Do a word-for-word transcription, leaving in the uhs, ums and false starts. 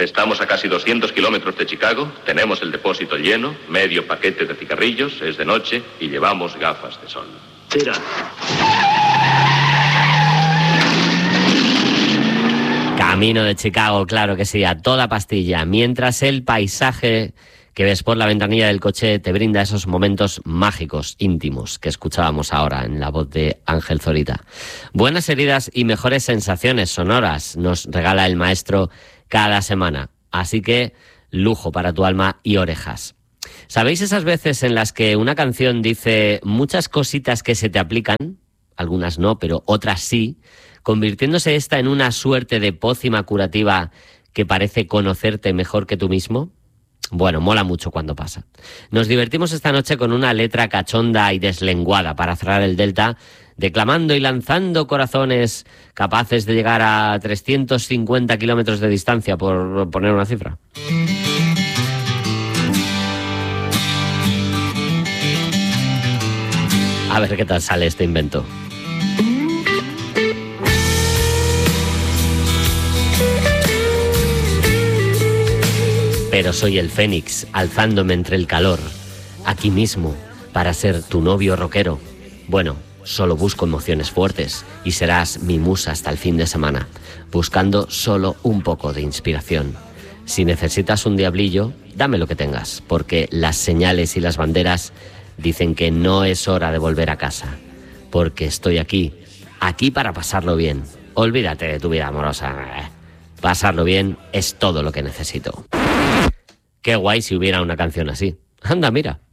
Estamos a casi doscientos kilómetros de Chicago, tenemos el depósito lleno, medio paquete de cigarrillos, es de noche y llevamos gafas de sol. Tira. Camino de Chicago, claro que sí, a toda pastilla, mientras el paisaje que ves por la ventanilla del coche te brinda esos momentos mágicos, íntimos, que escuchábamos ahora en la voz de Ángel Zorita. Buenas heridas y mejores sensaciones sonoras nos regala el maestro cada semana, así que lujo para tu alma y orejas. ¿Sabéis esas veces en las que una canción dice muchas cositas que se te aplican? Algunas no, pero otras sí, convirtiéndose esta en una suerte de pócima curativa que parece conocerte mejor que tú mismo? Bueno, mola mucho cuando pasa. Nos divertimos esta noche con una letra cachonda y deslenguada para cerrar el Delta, declamando y lanzando corazones capaces de llegar a trescientos cincuenta kilómetros de distancia, por poner una cifra. A ver qué tal sale este invento. Pero soy el fénix, alzándome entre el calor, aquí mismo, para ser tu novio rockero. Bueno, solo busco emociones fuertes y serás mi musa hasta el fin de semana, buscando solo un poco de inspiración. Si necesitas un diablillo, dame lo que tengas, porque las señales y las banderas dicen que no es hora de volver a casa, porque estoy aquí, aquí para pasarlo bien. Olvídate de tu vida amorosa. Pasarlo bien es todo lo que necesito. Qué guay si hubiera una canción así. Anda, mira.